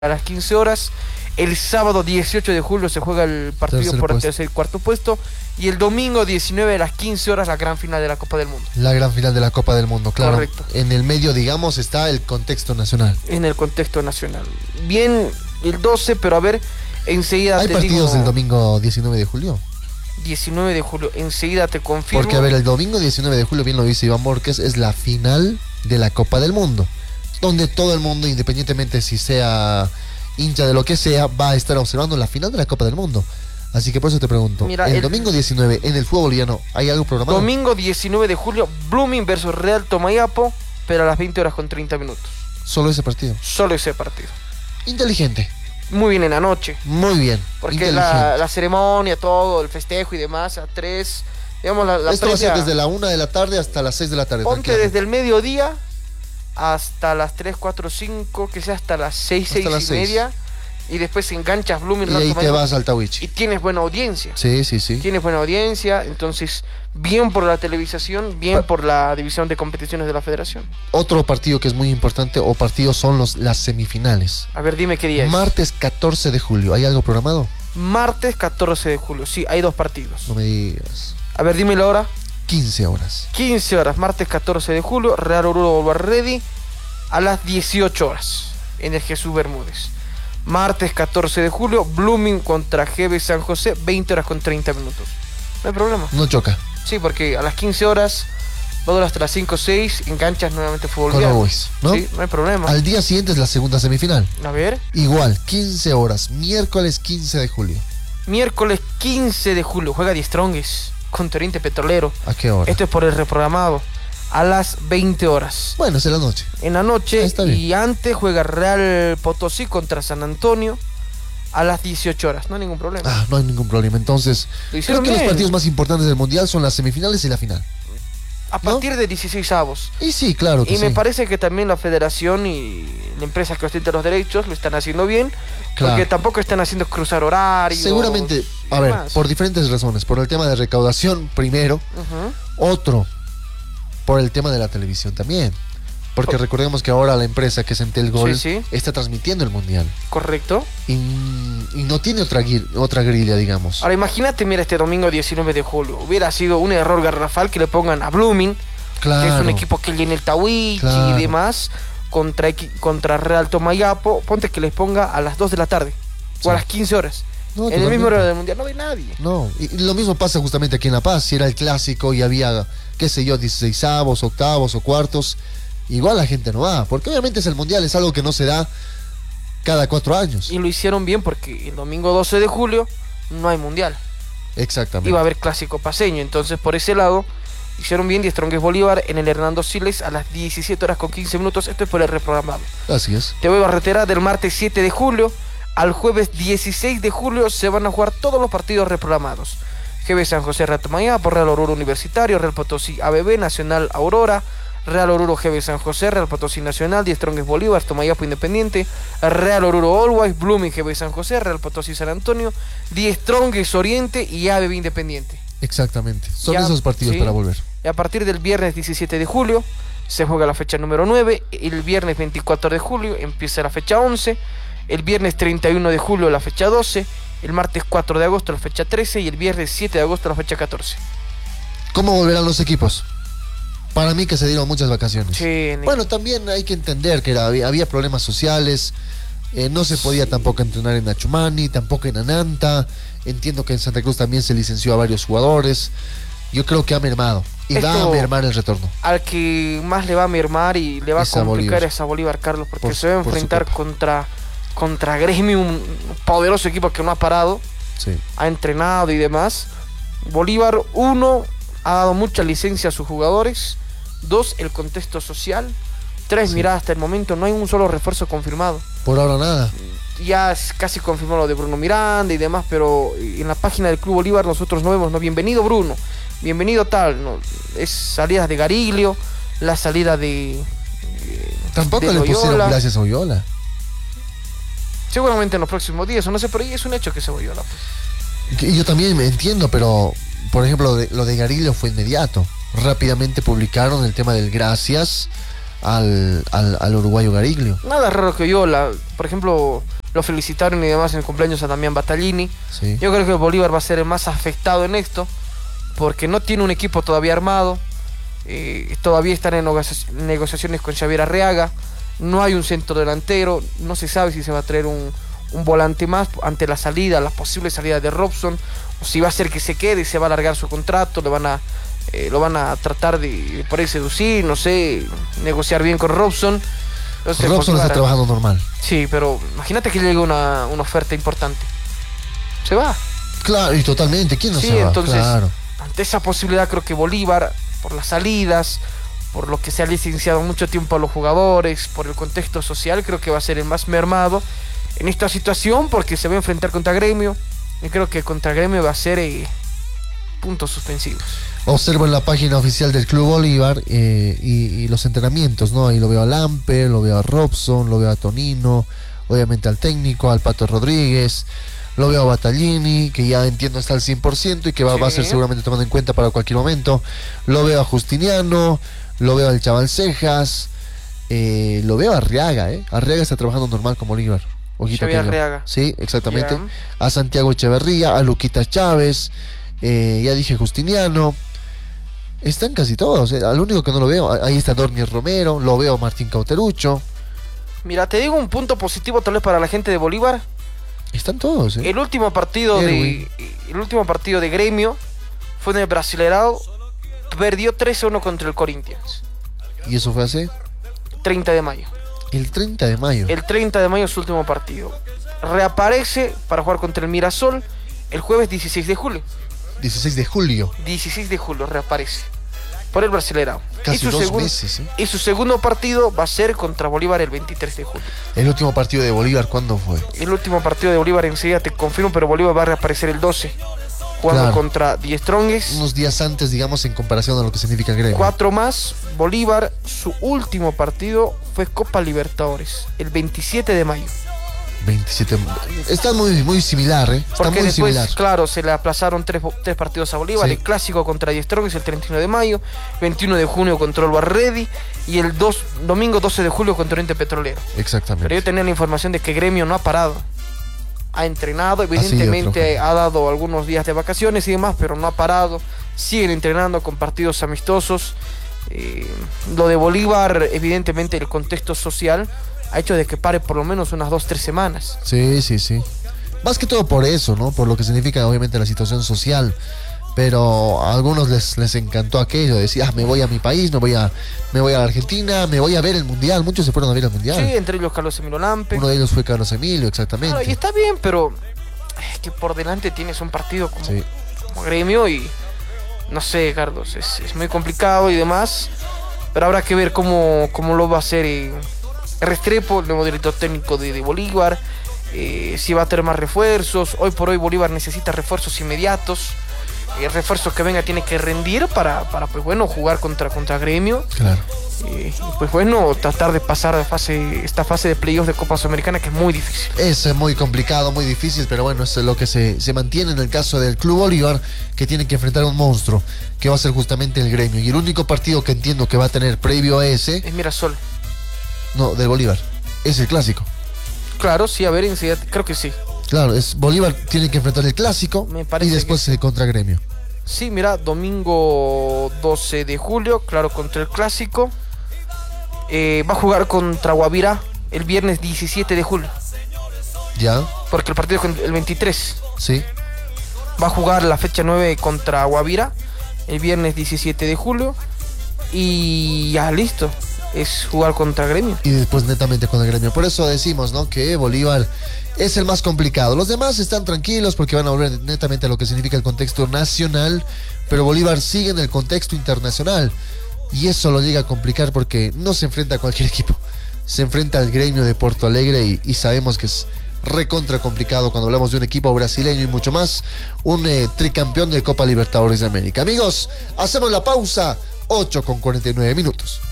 a las 15 horas. El sábado 18 de julio se juega el partido por el tercer y cuarto puesto. Y el domingo 19 a las 15 horas la gran final de la Copa del Mundo. La gran final de la Copa del Mundo, claro. Correcto. En el medio, digamos, está el contexto nacional. En el contexto nacional. Bien, el 12, pero a ver, enseguida ¿Hay te partidos digo, el domingo 19 de julio? 19 de julio, enseguida te confirmo. Porque, a ver, el domingo 19 de julio, bien lo dice Iván Borges, es la final de la Copa del Mundo, donde todo el mundo, independientemente si sea hincha de lo que sea, va a estar observando la final de la Copa del Mundo. Así que por eso te pregunto, Mira, el domingo 19 en el fútbol boliviano, ¿hay algo programado? Domingo 19 de julio, Blooming versus Real Tomayapo, pero a las 20 horas con 30 minutos. Solo ese partido. Solo ese partido. Inteligente. Muy bien en la noche. Muy bien. Porque la ceremonia, todo, el festejo y demás, a 3, digamos, la Esto va a ser previa, desde la 1 de la tarde hasta las 6 de la tarde. ponte desde el mediodía hasta las 3, 4, 5, que sea hasta las 6, Hasta 6 las y 6. media. Y después enganchas Blooming, Y Real ahí te Tomayapo, vas al y Tawichi. tienes buena audiencia. Sí, sí, sí. Tienes buena audiencia, entonces, bien por la televisación, bien por la división de competiciones de la federación. Otro partido que es muy importante, o partidos, son las semifinales. A ver, dime qué día es. Martes 14 de julio, ¿hay algo programado? Martes 14 de julio, sí, hay 2 partidos. No me digas. A ver, dime la hora. 15 horas. 15 horas, martes 14 de julio, Real Oruro Ready a las 18 horas en el Jesús Bermúdez. Martes 14 de julio, Blooming contra GB San José, 20 horas con 30 minutos. No hay problema. No choca. Sí, porque a las 15 horas va a durar hasta las 5 o 6, enganchas nuevamente fútbol Con boliviano. Boys, ¿no? Sí, no hay problema. Al día siguiente es la segunda semifinal. A ver, Igual, 15 horas, miércoles 15 de julio. miércoles 15 de julio, juega Die Strongest contra Oriente Petrolero. ¿A qué hora? Esto es por el reprogramado. A las 20 horas. Bueno, es en la noche. En la noche, Está bien. y antes juega Real Potosí contra San Antonio a las 18 horas, no hay ningún problema. Ah, no hay ningún problema. Entonces, Lo creo hicieron que los bien. partidos más importantes del Mundial son las semifinales y la final. A partir de 16 avos. Y sí, claro que Y sí. me parece que también la federación y la empresa que ostenta los derechos lo están haciendo bien, Claro. porque tampoco están haciendo cruzar horarios. Seguramente, y a ver, demás. por diferentes razones. Por el tema de recaudación, primero. Ujú. Otro, por el tema de la televisión también. Porque recordemos que ahora la empresa que es Entel Gol Sí, sí. está transmitiendo el Mundial. Correcto. Y no tiene otra grilla, digamos. Ahora imagínate, mira, este domingo 19 de julio. Hubiera sido un error garrafal que le pongan a Blooming, Claro. que es un equipo que llena el Tawichi Claro. y demás, contra Real Tomayapo. Ponte que les ponga a las 2 de la tarde Sí. o a las 15 horas. No, En el mismo totalmente. horario del Mundial no ve nadie. No, y lo mismo pasa justamente aquí en La Paz. Si era el clásico y había, qué sé yo, 16avos, octavos o cuartos, igual la gente no va. Porque obviamente es el Mundial, es algo que no se da cada 4 años. Y lo hicieron bien porque el domingo 12 de julio no hay Mundial. Exactamente. Iba a haber clásico paseño. Entonces, por ese lado, hicieron bien Die Strongest Bolívar en el Hernando Siles a las 17 horas con 15 minutos. Esto es por el reprogramado. Así es. Te voy a reiterar, del martes 7 de julio al jueves 16 de julio se van a jugar todos los partidos reprogramados. GB San José Real Tomayapo, Real Oruro Universitario, Real Potosí ABB, Nacional Aurora, Real Oruro GB San José, Real Potosí Nacional, Die Strongest Bolívar, Tomayapo Independiente, Real Oruro Always, Blooming GB San José, Real Potosí San Antonio, Die Strongest Oriente y ABB Independiente. Exactamente. Son Ya, esos partidos sí. para volver. Y a partir del viernes 17 de julio se juega la fecha número 9, el viernes 24 de julio empieza la fecha 11, el viernes 31 de julio la fecha 12, el martes 4 de agosto la fecha 13 y el viernes 7 de agosto la fecha 14. ¿Cómo volverán los equipos? Para mí que se dieron muchas vacaciones. Sí, Bueno, también hay que entender que había problemas sociales. No se podía tampoco entrenar en Achumani, tampoco en Ananta. Entiendo que en Santa Cruz también se licenció a varios jugadores. Yo creo que ha mermado. Y va a mermar el retorno. al que más le va a mermar y le va a Es a complicar Bolívar. es a Bolívar, Carlos, porque Por se va a su enfrentar copa. contra Gremio, un poderoso equipo que no ha parado, Sí. ha entrenado y demás. Bolívar, 1, ha dado mucha licencia a sus jugadores. 2, el contexto social. 3, Sí. mira, hasta el momento no hay un solo refuerzo confirmado. Por ahora nada. Ya es casi confirmado lo de Bruno Miranda y demás, pero en la página del Club Bolívar nosotros no vemos, no, bienvenido Bruno, bienvenido tal, no, es salidas de Gariglio, la salida de Tampoco de le pusieron Loyola. gracias a Oyola. Seguramente en los próximos días, o no sé, pero ahí es un hecho que se volvió Y yo también me entiendo, pero por ejemplo lo de Garillo fue inmediato. Rápidamente publicaron el tema del gracias al uruguayo Gariglio. Nada raro que por ejemplo, lo felicitaron y demás en el cumpleaños a Damián Battaglini. Sí. Yo creo que Bolívar va a ser el más afectado en esto, porque no tiene un equipo todavía armado, todavía están en negociaciones con Xavier Arriaga, no hay un centro delantero, no se sabe si se va a traer un volante más ante la posible salida de Robson, o si va a ser que se quede y se va a alargar su contrato, lo van a tratar de por ahí seducir, no sé, negociar bien con Robson. Entonces, Robson está trabajando normal. Sí, pero imagínate que llegue una oferta importante. Se va. Claro, y totalmente. ¿Quién no sí, se va? Entonces, claro. Ante esa posibilidad creo que Bolívar, por las salidas, por lo que se ha licenciado mucho tiempo a los jugadores, por el contexto social, creo que va a ser el más mermado en esta situación, porque se va a enfrentar contra Gremio, y creo que contra Gremio va a ser puntos suspensivos. Observo en la página oficial del Club Bolívar y los entrenamientos, ¿no? Ahí lo veo a Lampe, lo veo a Robson, lo veo a Tonino, obviamente al técnico, al Pato Rodríguez, lo veo a Battaglini, que ya entiendo está al 100% y que va a ser seguramente tomado en cuenta para cualquier momento. Lo veo a Justiniano, lo veo al Chaval Cejas, lo veo a Arriaga, Arriaga está trabajando normal con Bolívar. Ojito Xavier Arriaga. Sí, exactamente. Yeah. A Santiago Echeverría, a Luquita Chávez, ya dije Justiniano. Están casi todos, al único que no lo veo, ahí está Dornier Romero, lo veo a Martín Cauterucho. Mira, te digo un punto positivo tal vez para la gente de Bolívar. Están todos, El último partido de Gremio fue en el Brasileirao, perdió 3-1 contra el Corinthians. ¿Y eso fue hace? 30 de mayo. El 30 de mayo. El 30 de mayo es su último partido. Reaparece para jugar contra el Mirasol el jueves 16 de julio. 16 de julio. 16 de julio reaparece por el Brasileirao. Casi 2 meses. Y su segundo partido va a ser contra Bolívar el 23 de julio. ¿El último partido de Bolívar cuándo fue? El último partido de Bolívar enseguida te confirmo, pero Bolívar va a reaparecer el 12, jugando contra Die Strongest. Unos días antes, digamos, en comparación a lo que significa el Gremio. 4 más. Bolívar, su último partido fue Copa Libertadores, el 27 de mayo. 27. Está muy similar, Está porque muy después, similar. claro, se le aplazaron tres partidos a Bolívar. Sí. El clásico contra Die Strongest el 31 de mayo, 21 de junio contra el Barredi y el domingo 12 de julio contra Oriente Petrolero. Exactamente. Pero yo tenía la información de que Gremio no ha parado. Ha entrenado, evidentemente ha dado algunos días de vacaciones y demás, pero no ha parado. Siguen entrenando con partidos amistosos. Lo de Bolívar, evidentemente el contexto social ha hecho de que pare por lo menos unas 2-3 semanas. Sí. Más que todo por eso, ¿no? Por lo que significa obviamente la situación social. Pero a algunos les encantó aquello, decir, me voy a mi país, me voy a la Argentina, me voy a ver el Mundial. Muchos se fueron a ver el Mundial. Sí, entre ellos Carlos Emilio Lampe. Uno de ellos fue Carlos Emilio, exactamente. Claro, y está bien, pero es que por delante tienes un partido como Gremio y no sé, Carlos, es muy complicado y demás. Pero habrá que ver cómo lo va a hacer Restrepo, el nuevo director técnico de Bolívar, si va a tener más refuerzos. Hoy por hoy Bolívar necesita refuerzos inmediatos. El refuerzo que venga tiene que rendir para pues bueno, jugar contra Gremio. Claro. Pues bueno, tratar de pasar esta fase de playoffs de Copa Sudamericana, que es muy difícil. Es muy complicado, muy difícil, pero bueno, eso es lo que se mantiene en el caso del Club Bolívar, que tiene que enfrentar a un monstruo, que va a ser justamente el Gremio. Y el único partido que entiendo que va a tener previo a ese... Es Mirasol. No, del Bolívar. Es el clásico. Claro, sí, a ver, enseguida, creo que sí. Claro, Bolívar tiene que enfrentar el clásico y después el contra Gremio. Sí, mira, domingo 12 de julio, claro, contra el clásico. Va a jugar contra Guavirá el viernes 17 de julio. ¿Ya? Porque el partido es el 23. Sí. Va a jugar la fecha 9 contra Guavirá el viernes 17 de julio. Y ya listo. Es jugar contra Gremio. Y después netamente con el Gremio. Por eso decimos, ¿no? Que Bolívar es el más complicado. Los demás están tranquilos porque van a volver netamente a lo que significa el contexto nacional. Pero Bolívar sigue en el contexto internacional. Y eso lo llega a complicar porque no se enfrenta a cualquier equipo. Se enfrenta al Gremio de Porto Alegre y sabemos que es recontra complicado cuando hablamos de un equipo brasileño y mucho más. Un tricampeón de Copa Libertadores de América. Amigos, hacemos la pausa. 8:49.